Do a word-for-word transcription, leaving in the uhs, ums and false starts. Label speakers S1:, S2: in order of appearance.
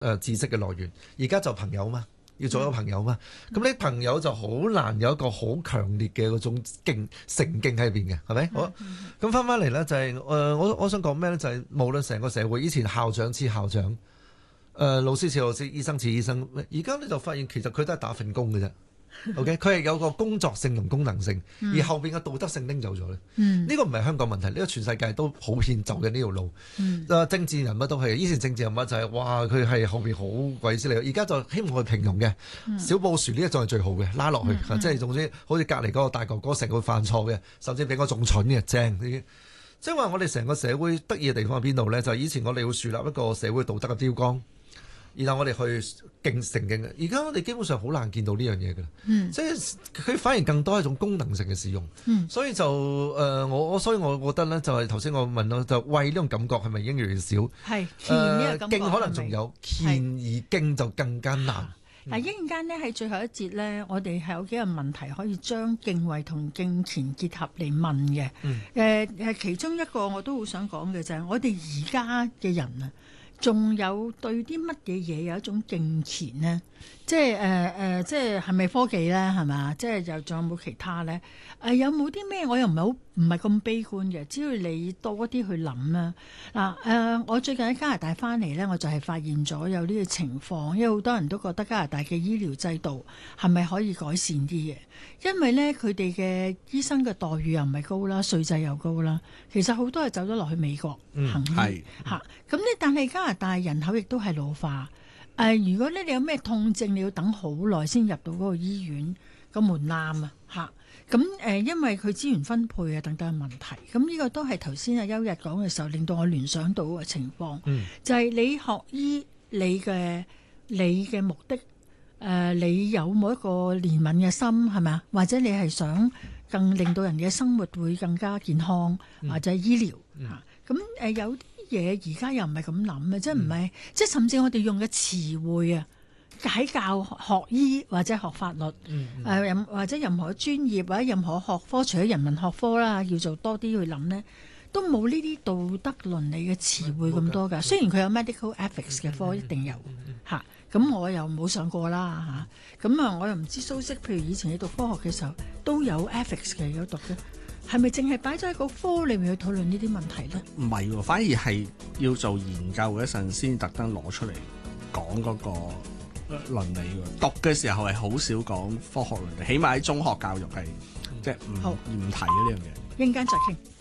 S1: 誒知識嘅來源。而家就朋友嘛，要做一個朋友嘛。咁呢、嗯、朋友就好難有一個好強烈嘅嗰種勁成勁喺入邊嘅，係咪？嗯、好，咁翻翻嚟咧就係、是、誒、呃，我我想講咩咧？就係、是、無論成個社會，以前校長似校長，誒、呃、老師似老師，醫生似醫生，而家你就發現其實佢都係打份工嘅啫。OK，佢係有個工作性同功能性，嗯、而後邊嘅道德性拎走咗咧。呢、嗯、個唔係香港問題，呢、這個全世界都普遍走緊呢條路。誒、嗯呃，政治人物都係，以前政治人物就係、是、哇，佢係後邊好鬼死利，而家就希望佢平庸嘅。嗯、小布殊呢一種係最好嘅，拉落去，嗯、即係總之好似隔離嗰個大哥哥成日會犯錯嘅，甚至比我仲蠢嘅，正呢啲。即係話我哋成個社會得意嘅地方喺邊度咧？就係、是、以前我哋會樹立一個社會道德嘅標杆。然後我哋去敬承敬嘅，而家我哋基本上好難見到呢樣嘢㗎啦。嗯、即係佢反而更多係一種功能性嘅使用。嗯、所以就誒、呃、我我所以我覺得咧，就係頭先我問咯，就為呢種感覺係咪已經越嚟越少？係
S2: 虔呢個感覺，
S1: 敬可能仲有，虔而敬就更加難。
S2: 嗱，一陣間呢，喺最後一節咧，我哋係有幾個問題可以將敬畏同敬虔結合嚟問嘅。誒誒、嗯，其中一個我都好想講嘅就係我哋而家嘅人啊。仲有對啲乜嘢嘢有一種敬虔呢？即係誒誒，即係係咪科技咧？係嘛？即係又仲有冇其他咧？誒、呃、有冇啲咩？我又唔係好唔係咁悲觀嘅，只要你多啲去諗啦。嗱、呃、誒，我最近喺加拿大翻嚟咧，我就係發現咗有呢個情況，因為好多人都覺得加拿大嘅醫療制度係咪可以改善啲嘅？因為咧佢哋嘅醫生嘅待遇又唔係高啦，稅制又高啦，其實好多係走咗落去美國行醫嚇。咁咧、嗯，但係加拿大人口亦都係老化。誒、呃，如果咧你有咩痛症，你要等好耐先入到嗰個醫院個門檻啊嚇。咁誒、呃，因為佢資源分配啊等等嘅問題，咁呢個都係頭先阿邱日講嘅時候，令到我聯想到嘅情況，嗯、就係你學醫你嘅你嘅目的，誒、呃，你有冇一個憐憫嘅心係咪啊？或者你係想更令到人嘅生活會更加健康，嗯、或者醫療嚇？咁誒、嗯呃、有嘢而家又唔係咁諗嘅，即係唔係，即係甚至我哋用嘅詞彙啊，喺教學醫或者學法律，誒、嗯嗯呃、或者任何專業或者任何學科，除咗人文學科啦，叫做多啲去諗咧，都冇呢啲道德倫理嘅詞彙咁多㗎。嗯、雖然佢有 medical ethics 嘅科，一定有嚇，咁、嗯嗯嗯、我又冇上過啦嚇，咁啊我又唔知蘇軾，譬如以前你讀科學嘅時候都有 ethics 嘅有讀嘅。係咪淨係擺咗喺個科裏面去討論呢啲問題咧？
S3: 唔係喎，反而係要做研究嗰陣先特登攞出嚟講嗰個倫理喎。讀嘅時候係好少講科學倫理，起碼喺中學教育係即係唔唔提呢樣嘢。
S2: 一陣間再傾。